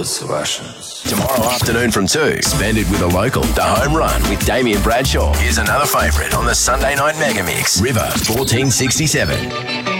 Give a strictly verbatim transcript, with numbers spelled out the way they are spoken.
sowasz. Tomorrow afternoon from two, spend it with a local. The Home Run with Damien Bradshaw. Here's another favourite on the Sunday night mega mix. River fourteen sixty-seven.